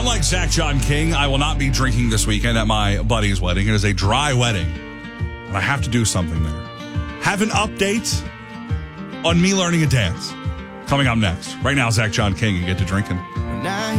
Unlike Zach John King, I will not be drinking this weekend at my buddy's wedding. It is a dry wedding, and I have to do something there. Have an update on me learning a dance coming up next. Right now, Zach John King, and get to drinking.